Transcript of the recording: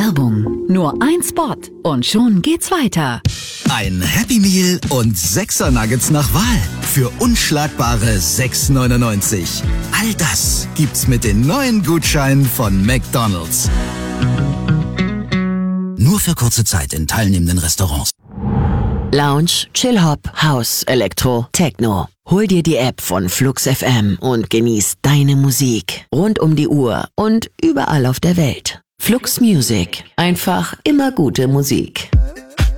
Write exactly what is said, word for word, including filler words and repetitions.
Werbung. Nur ein Spot und schon geht's weiter. Ein Happy Meal und Sechser Nuggets nach Wahl für unschlagbare sechs neunundneunzig. All das gibt's mit den neuen Gutscheinen von McDonald's. Nur für kurze Zeit in teilnehmenden Restaurants. Lounge, Chill-Hop, House, Elektro, Techno. Hol dir die App von Flux F M und genieß deine Musik. Rund um die Uhr und überall auf der Welt. Flux Music. Einfach immer gute Musik.